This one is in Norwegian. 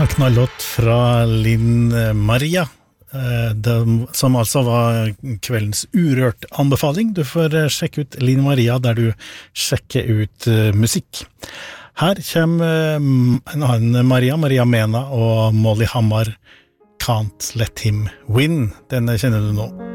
knallhått fra Linn Maria, som altså var kveldens Urørt-anbefaling. Du får sjekke ut Linn Maria der du sjekker ut musikk. Her kommer en annen Maria Mena og Molly Hammar, Can't Let Him Win. Denne kjenner du nå.